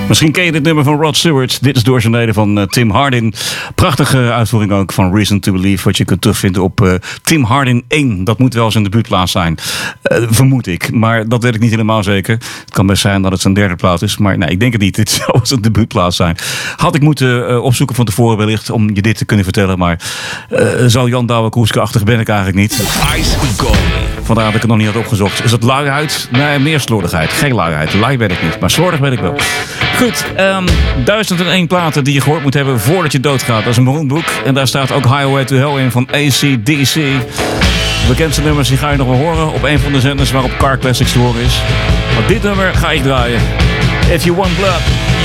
Misschien ken je dit nummer van Rod Stewart. Dit is doorgezoneden van Tim Hardin. Prachtige uitvoering ook van Reason to Believe. Wat je kunt terugvinden op Tim Hardin 1. Dat moet wel zijn debuutplaats zijn. Vermoed ik. Maar dat weet ik niet helemaal zeker. Het kan best zijn dat het zijn derde plaat is. Maar nee, ik denk het niet. Dit zou zijn debuutplaats zijn. Had ik moeten opzoeken van tevoren wellicht om je dit te kunnen vertellen. Maar zo Jan Douwe-Kroeske-achtig ben ik eigenlijk niet. Ice Gold. Vandaar dat ik het nog niet had opgezocht. Is het luiheid? Nee, meer slordigheid. Geen luiheid. Lui weet ik niet, maar slordig weet ik wel. Goed, 1001 platen die je gehoord moet hebben voordat je doodgaat. Dat is een beroemd boek. En daar staat ook Highway to Hell in van AC/DC. Bekendste nummers die ga je nog wel horen op een van de zenders waarop Car Classics te horen is. Maar dit nummer ga ik draaien. If You Want Blood.